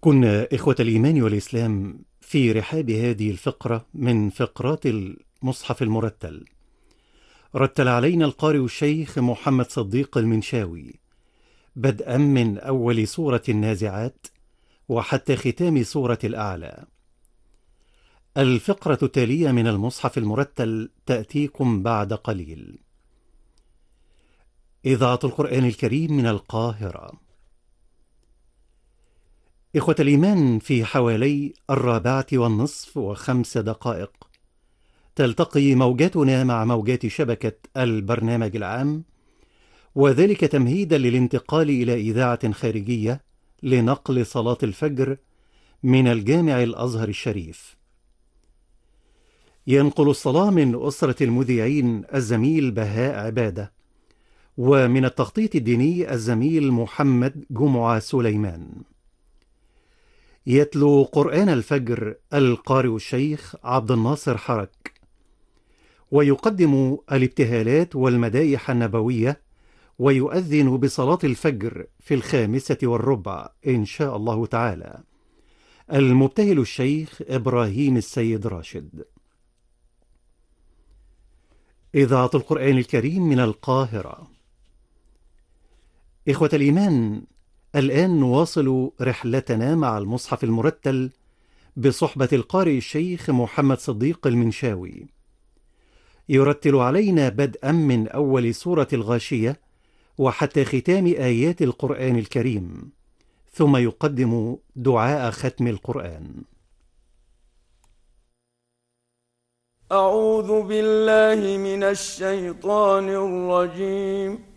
كنا إخوة الإيمان والإسلام في رحاب هذه الفقرة من فقرات المصحف المرتل. رتل علينا القارئ الشيخ محمد صديق المنشاوي بدءا من أول سورة النازعات وحتى ختام سورة الأعلى. الفقرة التالية من المصحف المرتل تأتيكم بعد قليل. إذاعة القرآن الكريم من القاهرة. إخوة الإيمان، في حوالي 4:05 تلتقي موجاتنا مع موجات شبكة البرنامج العام، وذلك تمهيدا للانتقال إلى إذاعة خارجية لنقل صلاة الفجر من الجامع الأزهر الشريف. ينقل الصلاة من أسرة المذيعين الزميل بهاء عبادة، ومن التخطيط الديني الزميل محمد جمعة سليمان. يتلو قرآن الفجر القارئ الشيخ عبد الناصر حرك، ويقدم الابتهالات والمدائح النبوية، ويؤذن بصلاة الفجر في 5:15 إن شاء الله تعالى المبتهل الشيخ إبراهيم السيد راشد. إذاعة القرآن الكريم من القاهرة. إخوة الإيمان، الآن نواصل رحلتنا مع المصحف المرتل بصحبة القارئ الشيخ محمد صديق المنشاوي. يرتل علينا بدءا من أول سورة الغاشية وحتى ختام آيات القرآن الكريم، ثم يقدم دعاء ختم القرآن. أعوذ بالله من الشيطان الرجيم.